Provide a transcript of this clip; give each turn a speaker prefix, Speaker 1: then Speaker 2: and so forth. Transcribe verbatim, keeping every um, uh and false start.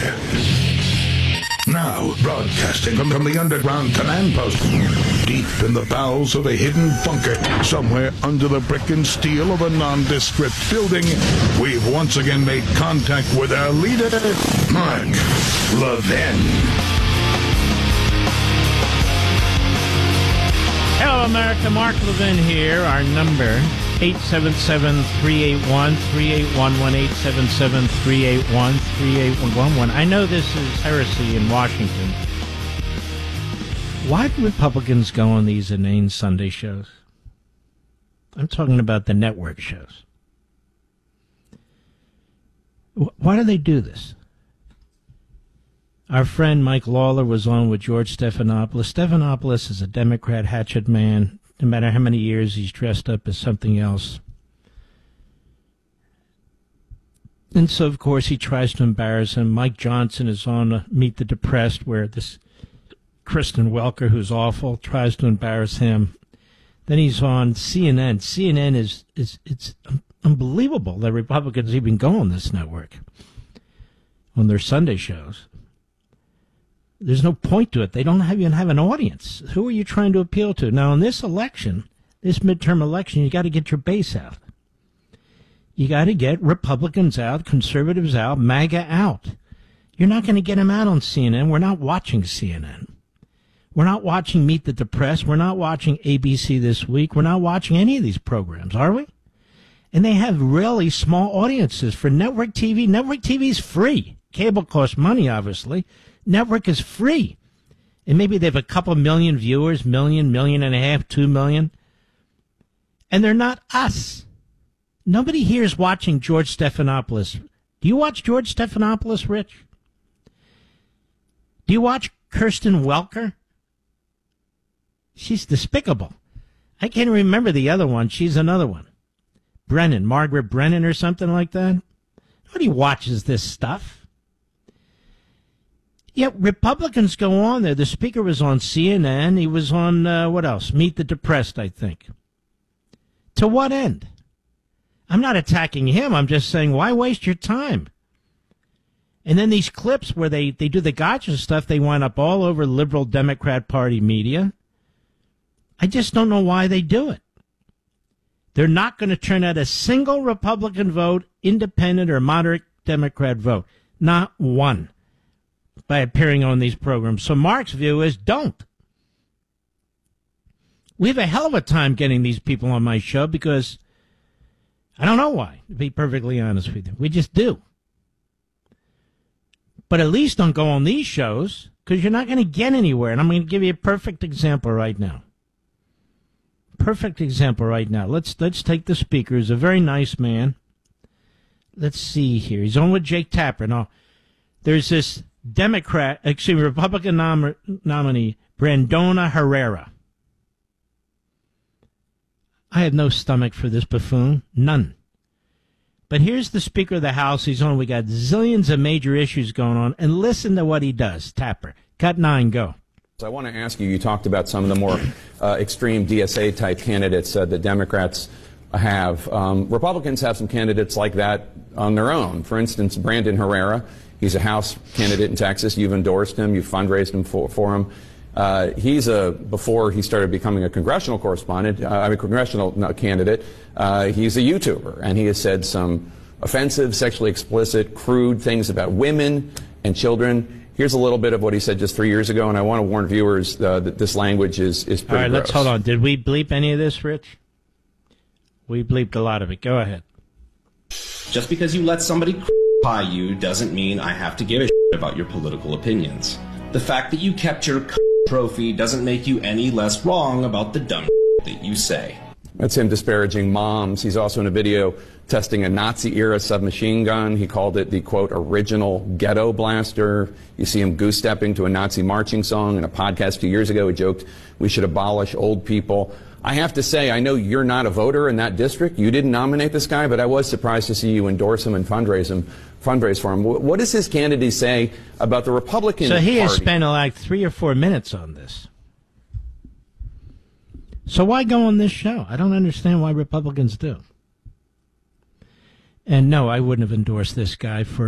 Speaker 1: Now, broadcasting from, from the underground command post, deep in the bowels of a hidden bunker, somewhere under the brick and steel of a nondescript building, we've once again made contact with our leader, Mark Levin.
Speaker 2: Hello, America. Mark Levin here. Our number, eight seven seven, three eight one, three eight one one, eight seven seven, three eight one, three eight one one. I know this is heresy in Washington. Why do Republicans go on these inane Sunday shows? I'm talking about the network shows. Why do they do this? Our friend Mike Lawler was on with George Stephanopoulos. Stephanopoulos is a Democrat hatchet man. No matter how many years he's dressed up as something else. And so, of course, he tries to embarrass him. Mike Johnson is on uh, Meet the Depressed, where this Kristen Welker, who's awful, tries to embarrass him. Then he's on C N N. C N N is, is it's unbelievable that Republicans even go on this network on their Sunday shows. There's no point to it. They don't have, even have an audience. Who are you trying to appeal to? Now, in this election, this midterm election, you got to get your base out. You got to get Republicans out, conservatives out, MAGA out. You're not going to get them out on C N N. We're not watching C N N. We're not watching Meet the Depressed. We're not watching A B C This Week. We're not watching any of these programs, are we? And they have really small audiences for network T V. Network T V is free. Cable costs money, obviously. Network is free. And maybe they have a couple million viewers, million, million and a half, two million. And they're not us. Nobody here is watching George Stephanopoulos. Do you watch George Stephanopoulos, Rich? Do you watch Kirsten Welker? She's despicable. I can't remember the other one. She's another one. Brennan, Margaret Brennan or something like that. Nobody watches this stuff. Yet Republicans go on there. The speaker was on C N N. He was on, uh, what else? Meet the Depressed, I think. To what end? I'm not attacking him. I'm just saying, why waste your time? And then these clips where they, they do the gotcha stuff, they wind up all over liberal Democrat Party media. I just don't know why they do it. They're not going to turn out a single Republican vote, independent or moderate Democrat vote. Not one. By appearing on these programs. So Mark's view is don't. We have a hell of a time getting these people on my show because I don't know why, to be perfectly honest with you. We just do. But at least don't go on these shows because you're not going to get anywhere. And I'm going to give you a perfect example right now. Perfect example right now. Let's let's take the speaker. He's a very nice man. Let's see here. He's on with Jake Tapper. Now, there's this Democrat, excuse me, Republican nom- nominee, Brandona Herrera. I have no stomach for this buffoon. None. But here's the Speaker of the House. He's on. We got zillions of major issues going on. And listen to what he does. Tapper. Cut nine, go.
Speaker 3: So I want to ask you, you talked about some of the more uh, extreme D S A-type candidates uh, that Democrats have. Um, Republicans have some candidates like that on their own. For instance, Brandon Herrera. He's a House candidate in Texas. You've endorsed him. You've fundraised him for, for him. Uh, he's a, before he started becoming a congressional correspondent, uh, I mean, congressional candidate, uh, he's a YouTuber. And he has said some offensive, sexually explicit, crude things about women and children. Here's a little bit of what he said just three years ago. And I want to warn viewers uh, that this language is, is pretty
Speaker 2: All right,
Speaker 3: gross.
Speaker 2: let's hold on. Did we bleep any of this, Rich? We bleeped a lot of it. Go ahead.
Speaker 4: Just because you let somebody pie you doesn't mean I have to give a shit about your political opinions. The fact that you kept your trophy doesn't make you any less wrong about the dumb that you say.
Speaker 3: That's him disparaging moms. He's also in a video testing a Nazi-era submachine gun. He called it the, quote, original ghetto blaster. You see him goose-stepping to a Nazi marching song. In a podcast two years ago, he joked we should abolish old people. I have to say, I know you're not a voter in that district. You didn't nominate this guy, but I was surprised to see you endorse him and fundraise him, fundraise for him. What does his candidate say about the Republican Party?
Speaker 2: So he has spent like three or four minutes on this. So why go on this show? I don't understand why Republicans do. And no, I wouldn't have endorsed this guy for